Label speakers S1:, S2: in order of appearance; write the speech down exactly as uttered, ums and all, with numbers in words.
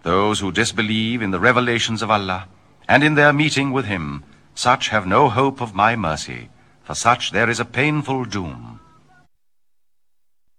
S1: Those who disbelieve in the revelations of Allah and in their meeting with Him, such have no hope of my mercy. For such there is a painful doom.